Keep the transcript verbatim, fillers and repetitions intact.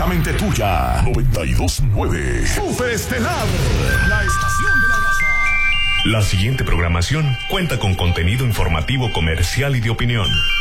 completamente tuya. noventa y dos punto nueve. Superestelar, la estación de la raza. La siguiente programación cuenta con contenido informativo, comercial y de opinión.